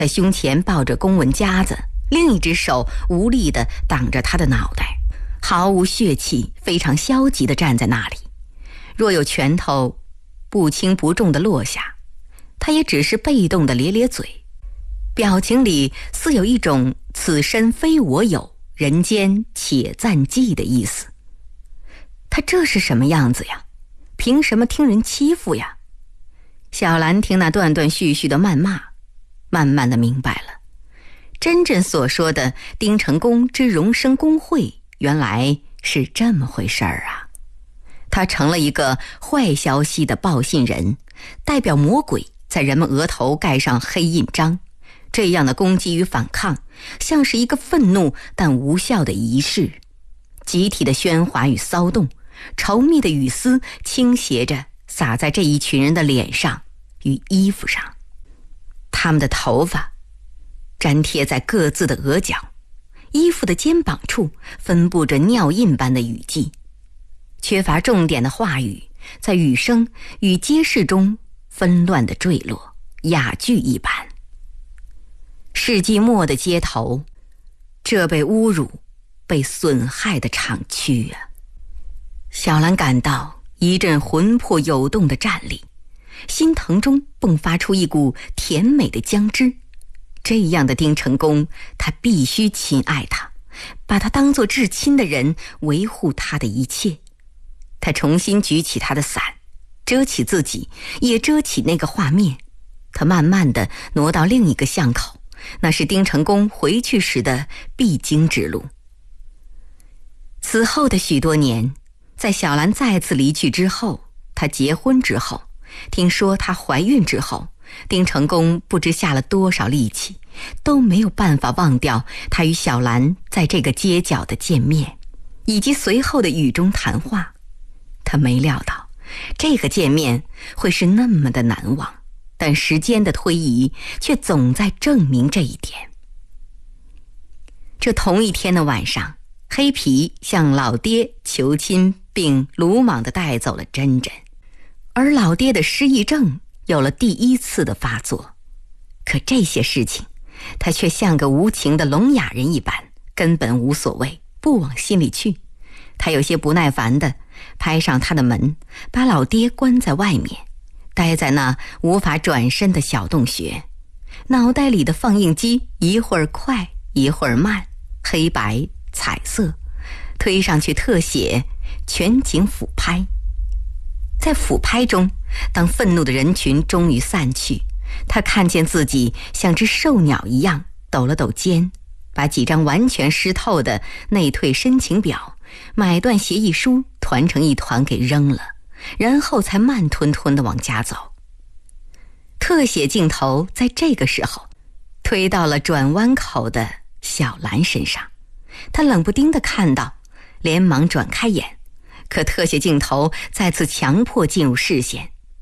他胸前抱着公文夹子，另一只手无力地挡着他的脑袋，毫无血气，非常消极地站在那里。若有拳头不轻不重地落下，他也只是被动地咧咧嘴，表情里似有一种此身非我有，人间且暂寄的意思。他这是什么样子呀？凭什么听人欺负呀？小兰听那断断续续的谩骂，慢慢地明白了，真正所说的丁成功之荣升公会，原来是这么回事儿啊。他成了一个坏消息的报信人，代表魔鬼在人们额头盖上黑印章。这样的攻击与反抗，像是一个愤怒但无效的仪式。集体的喧哗与骚动，稠密的雨丝倾斜着洒在这一群人的脸上与衣服上。他们的头发粘贴在各自的额角，衣服的肩膀处分布着尿印般的雨迹。缺乏重点的话语在雨声与街市中纷乱地坠落，哑剧一般。世纪末的街头，这被侮辱被损害的厂区啊。小兰感到一阵魂魄涌动的战栗，心疼中迸发出一股甜美的姜汁。这样的丁成功，他必须亲爱他，把他当作至亲的人，维护他的一切。他重新举起他的伞，遮起自己，也遮起那个画面。他慢慢地挪到另一个巷口，那是丁成功回去时的必经之路。此后的许多年，在小兰再次离去之后，她结婚之后，听说她怀孕之后，丁成功不知下了多少力气，都没有办法忘掉他与小兰在这个街角的见面，以及随后的雨中谈话。他没料到这个见面会是那么的难忘，但时间的推移却总在证明这一点。这同一天的晚上，黑皮向老爹求亲，并鲁莽地带走了珍珍，而老爹的失忆症有了第一次的发作。可这些事情他却像个无情的聋哑人一般，根本无所谓，不往心里去。他有些不耐烦地拍上他的门，把老爹关在外面，待在那无法转身的小洞穴。脑袋里的放映机一会儿快一会儿慢，黑白彩色，推上去特写，全景俯拍。在俯拍中，当愤怒的人群终于散去，他看见自己像只兽鸟一样抖了抖肩，把几张完全湿透的内退申请表、买断协议书团成一团给扔了，然后才慢吞吞地往家走。特写镜头在这个时候推到了转弯口的小兰身上，他冷不丁地看到，连忙转开眼，可特写镜头再次强迫进入视线，